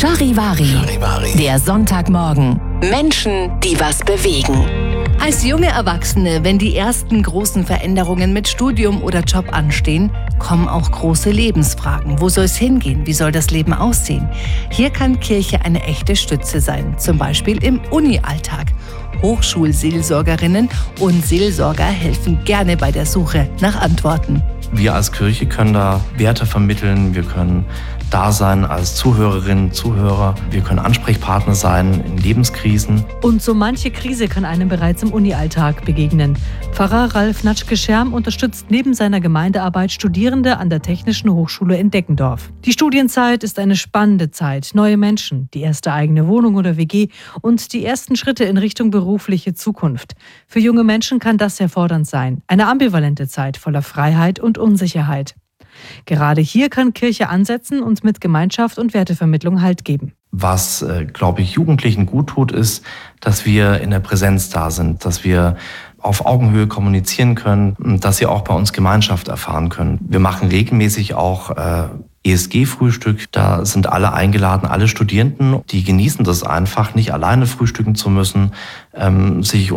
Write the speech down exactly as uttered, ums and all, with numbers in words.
Charivari, Charivari. Der Sonntagmorgen. Menschen, die was bewegen. Als junge Erwachsene, wenn die ersten großen Veränderungen mit Studium oder Job anstehen, kommen auch große Lebensfragen. Wo soll es hingehen? Wie soll das Leben aussehen? Hier kann Kirche eine echte Stütze sein, zum Beispiel im Uni-Alltag. Hochschulseelsorgerinnen und Seelsorger helfen gerne bei der Suche nach Antworten. Wir als Kirche können da Werte vermitteln, wir können da sein als Zuhörerinnen, Zuhörer, wir können Ansprechpartner sein in Lebenskrisen. Und so manche Krise kann einem bereits im Uni-Alltag begegnen. Pfarrer Ralf Natschke-Scherm unterstützt neben seiner Gemeindearbeit Studierende an der Technischen Hochschule in Deckendorf. Die Studienzeit ist eine spannende Zeit. Neue Menschen, die erste eigene Wohnung oder W G und die ersten Schritte in Richtung berufliche Zukunft. Für junge Menschen kann das sehr fordernd sein. Eine ambivalente Zeit voller Freiheit und Unsicherheit. Gerade hier kann Kirche ansetzen und mit Gemeinschaft und Wertevermittlung Halt geben. Was, äh, glaube ich, Jugendlichen gut tut, ist, dass wir in der Präsenz da sind, dass wir auf Augenhöhe kommunizieren können, dass sie auch bei uns Gemeinschaft erfahren können. Wir machen regelmäßig auch äh, E S G-Frühstück. Da sind alle eingeladen, alle Studierenden. Die genießen das einfach, nicht alleine frühstücken zu müssen, ähm, sich